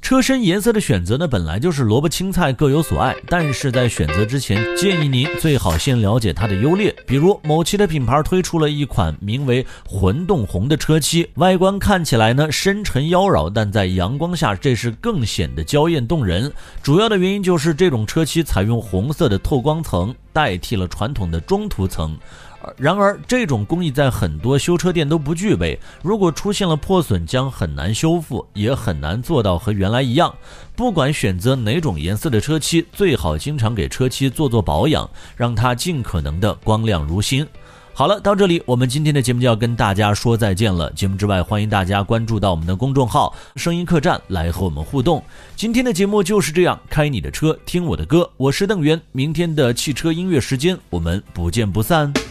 车身颜色的选择呢，本来就是萝卜青菜各有所爱，但是在选择之前，建议您最好先了解它的优劣。比如某汽的品牌推出了一款名为混动红的车漆，外观看起来呢深沉妖娆，但在阳光下这是更显得娇艳动人。主要的原因就是这种车漆采用红色的透光层，代替了传统的中涂层。然而这种工艺在很多修车店都不具备，如果出现了破损将很难修复，也很难做到和原来一样。不管选择哪种颜色的车漆，最好经常给车漆做保养，让它尽可能的光亮如新。好了，到这里我们今天的节目就要跟大家说再见了。节目之外，欢迎大家关注到我们的公众号声音客栈来和我们互动。今天的节目就是这样，开你的车听我的歌，我是邓源，明天的汽车音乐时间我们不见不散。